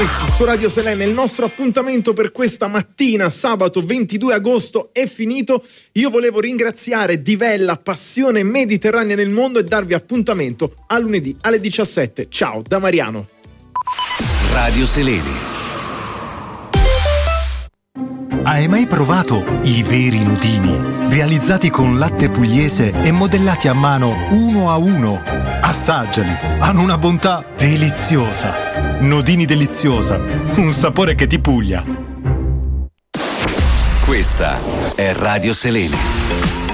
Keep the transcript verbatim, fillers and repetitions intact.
Su Radio Selene il nostro appuntamento per questa mattina, sabato ventidue agosto, è finito. Io volevo ringraziare Divella, passione mediterranea nel mondo, e darvi appuntamento a lunedì alle diciassette. Ciao da Mariano. Radio Selene. Hai mai provato i veri nudini? Realizzati con latte pugliese e modellati a mano uno a uno. Assaggiali, hanno una bontà deliziosa. Nudini deliziosa, un sapore che ti puglia. Questa è Radio Selene.